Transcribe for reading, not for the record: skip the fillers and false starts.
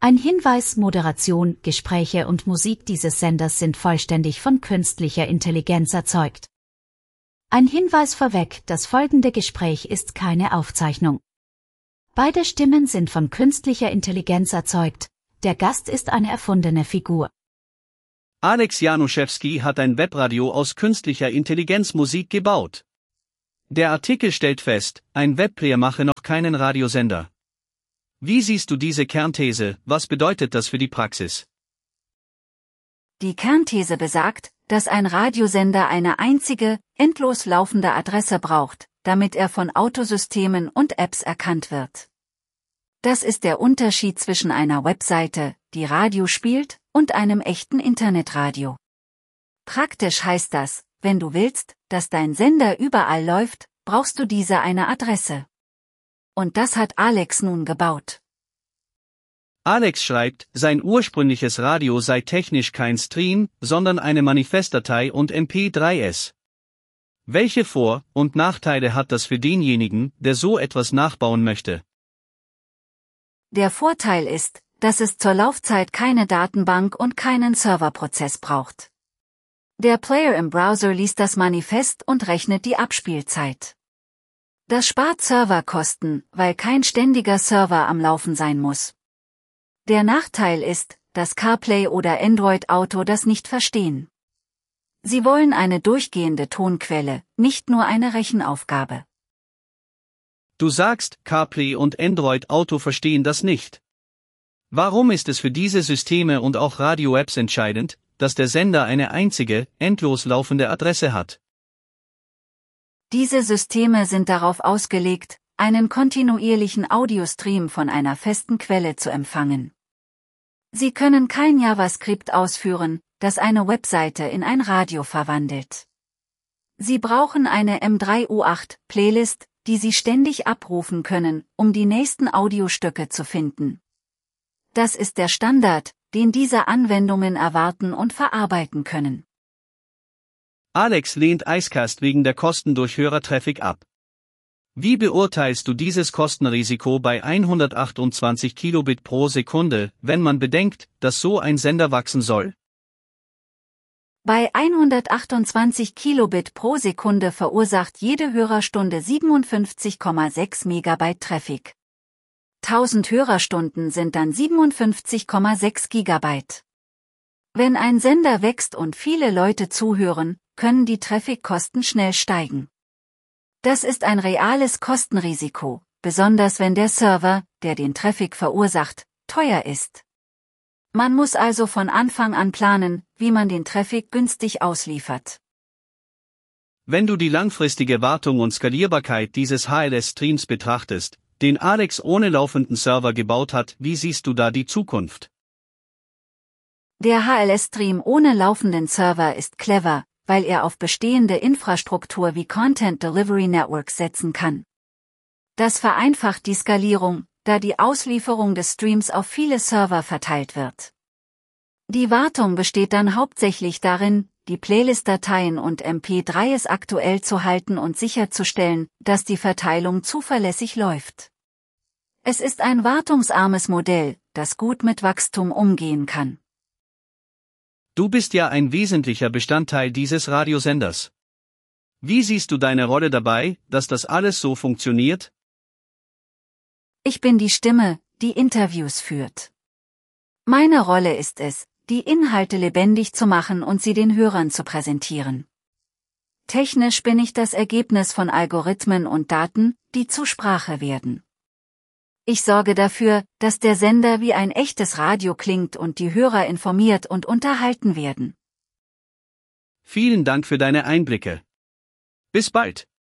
Ein Hinweis: Moderation, Gespräche und Musik dieses Senders sind vollständig von künstlicher Intelligenz erzeugt. Ein Hinweis vorweg: Das folgende Gespräch ist keine Aufzeichnung. Beide Stimmen sind von künstlicher Intelligenz erzeugt. Der Gast ist eine erfundene Figur. Alex Januszewski hat ein Webradio aus künstlicher Intelligenz Musik gebaut. Der Artikel stellt fest, ein Webplayer mache noch keinen Radiosender. Wie siehst du diese Kernthese, was bedeutet das für die Praxis? Die Kernthese besagt, dass ein Radiosender eine einzige, endlos laufende Adresse braucht, damit er von Autosystemen und Apps erkannt wird. Das ist der Unterschied zwischen einer Webseite, die Radio spielt, und einem echten Internetradio. Praktisch heißt das, wenn du willst, dass dein Sender überall läuft, brauchst du diese eine Adresse. Und das hat Alex nun gebaut. Alex schreibt, sein ursprüngliches Radio sei technisch kein Stream, sondern eine Manifestdatei und MP3s. Welche Vor- und Nachteile hat das für denjenigen, der so etwas nachbauen möchte? Der Vorteil ist, dass es zur Laufzeit keine Datenbank und keinen Serverprozess braucht. Der Player im Browser liest das Manifest und rechnet die Abspielzeit. Das spart Serverkosten, weil kein ständiger Server am Laufen sein muss. Der Nachteil ist, dass CarPlay oder Android Auto das nicht verstehen. Sie wollen eine durchgehende Tonquelle, nicht nur eine Rechenaufgabe. Du sagst, CarPlay und Android Auto verstehen das nicht. Warum ist es für diese Systeme und auch Radio-Apps entscheidend, dass der Sender eine einzige, endlos laufende Adresse hat? Diese Systeme sind darauf ausgelegt, einen kontinuierlichen Audiostream von einer festen Quelle zu empfangen. Sie können kein JavaScript ausführen, das eine Webseite in ein Radio verwandelt. Sie brauchen eine M3U8-Playlist, die Sie ständig abrufen können, um die nächsten Audiostücke zu finden. Das ist der Standard, den diese Anwendungen erwarten und verarbeiten können. Alex lehnt Icecast wegen der Kosten durch Hörertraffic ab. Wie beurteilst du dieses Kostenrisiko bei 128 Kilobit pro Sekunde, wenn man bedenkt, dass so ein Sender wachsen soll? Bei 128 Kilobit pro Sekunde verursacht jede Hörerstunde 57,6 Megabyte Traffic. 1000 Hörerstunden sind dann 57,6 Gigabyte. Wenn ein Sender wächst und viele Leute zuhören, können die Traffickosten schnell steigen. Das ist ein reales Kostenrisiko, besonders wenn der Server, der den Traffic verursacht, teuer ist. Man muss also von Anfang an planen, wie man den Traffic günstig ausliefert. Wenn du die langfristige Wartung und Skalierbarkeit dieses HLS-Streams betrachtest, den Alex ohne laufenden Server gebaut hat, wie siehst du da die Zukunft? Der HLS-Stream ohne laufenden Server ist clever, weil er auf bestehende Infrastruktur wie Content Delivery Networks setzen kann. Das vereinfacht die Skalierung, da die Auslieferung des Streams auf viele Server verteilt wird. Die Wartung besteht dann hauptsächlich darin, die Playlist-Dateien und MP3s aktuell zu halten und sicherzustellen, dass die Verteilung zuverlässig läuft. Es ist ein wartungsarmes Modell, das gut mit Wachstum umgehen kann. Du bist ja ein wesentlicher Bestandteil dieses Radiosenders. Wie siehst du deine Rolle dabei, dass das alles so funktioniert? Ich bin die Stimme, die Interviews führt. Meine Rolle ist es, die Inhalte lebendig zu machen und sie den Hörern zu präsentieren. Technisch bin ich das Ergebnis von Algorithmen und Daten, die zur Sprache werden. Ich sorge dafür, dass der Sender wie ein echtes Radio klingt und die Hörer informiert und unterhalten werden. Vielen Dank für deine Einblicke. Bis bald.